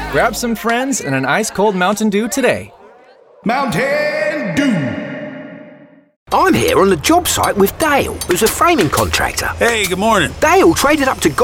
Grab some friends and an ice-cold Mountain Dew today. Mountain Dew. I'm here on the job site with Dale, who's a framing contractor. Hey, good morning. Dale traded up to